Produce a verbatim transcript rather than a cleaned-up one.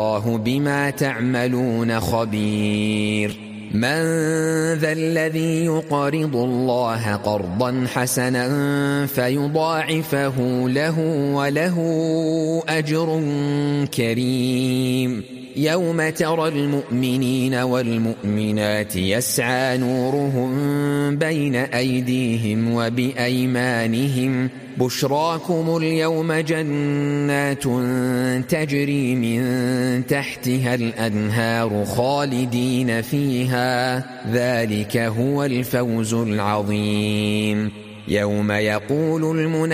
الله بما تعملون خبير من ذا الذي يقرض الله قرضا حسنا فيضاعفه له وله أجر كريم يوم ترى المؤمنين والمؤمنات يسعى نورهم بين أيديهم وبأيمانهم بشراكم اليوم جنات تجري من تحتها الأنهار خالدين فيها ذلك هو الفوز العظيم يوم يقول المنافقون